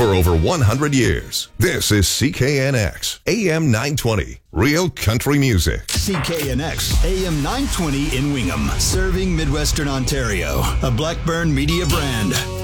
for over 100 years. This is CKNX, AM 920, Real Country Music. CKNX, AM 920 in Wingham, serving Midwestern Ontario, a Blackburn Media brand.